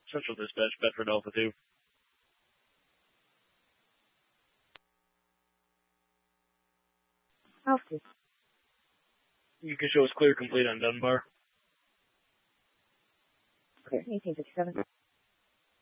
Central Dispatch, Bedford Alpha 2. Alpha. You can show us clear complete on Dunbar. Clear, 1857.